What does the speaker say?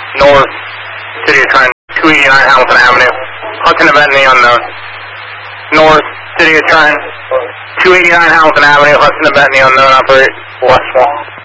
North, City of Trent, 289 Hamilton Avenue, Hudson event in the unknown. North, City of Trent, 289 Hamilton Avenue, Hudson event in the unknown, operate west wall.